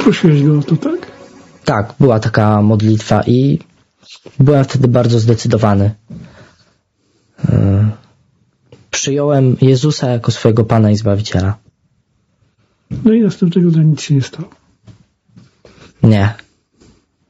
Poprosiłeś go o to, tak? Tak, była taka modlitwa i byłem wtedy bardzo zdecydowany. Przyjąłem Jezusa jako swojego Pana i Zbawiciela. No i następnego dnia nic się nie stało. Nie.